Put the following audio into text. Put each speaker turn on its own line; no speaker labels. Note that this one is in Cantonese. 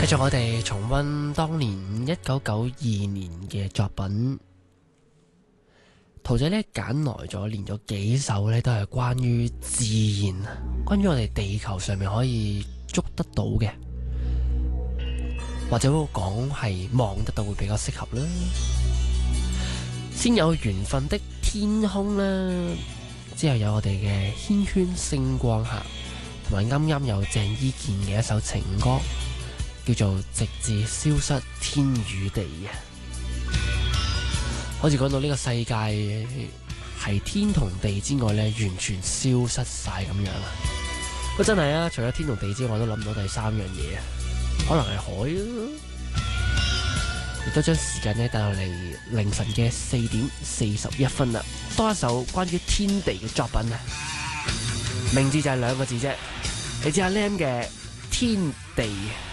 繼續我哋重溫當年1992年嘅作品，陶仔呢揀來咗連咗幾首呢都係關於自然，關於我哋地球上面可以捉得到嘅，或者講係望得到會比較適合啦。先有緣分的天空啦，之後有我哋嘅軒軒星光下，同埋啱啱有鄭伊健嘅一首情歌，叫做直至消失天與地啊！好似講到呢個世界係天同地之外呢，完全消失晒咁樣啊！不過真係啊，除咗天同地之外，我都諗唔到第三樣嘢啊，可能係海啊！亦都將時間呢帶到嚟凌晨嘅4點41分啦，多一首關於天地嘅作品啊！名字就係2個字啫，你知阿 Lam 嘅天地。